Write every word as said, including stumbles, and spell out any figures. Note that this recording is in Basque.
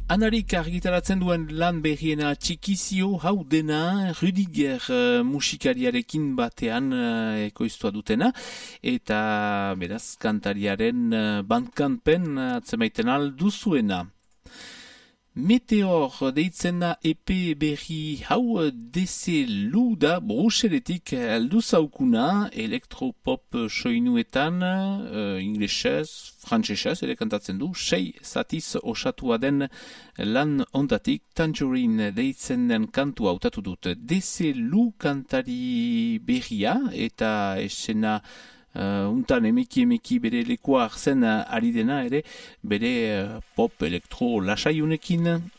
Anarik argitaratzen duen lan berriena txikizio hau dena Rüdiger uh, musikariarekin batean uh, ekoiztua dutena, eta beraz kantariaren uh, bandkampen uh, atzemaiten alduzuena. Meteor deitzen da E P berri hau D C Lu da Bruseletik aldu zaukuna, elektropop soinuetan, uh, inglesez, frantsesez ere kantatzen du, sei zatiz osatua den lan ondatik Tangerine deitzen den kantu hautatu dut D C Lu kantari berria, eta esena Uh, untan emeki emeki bere lekoa arzen uh, ari dena ere bere uh, pop elektro lasaiunekin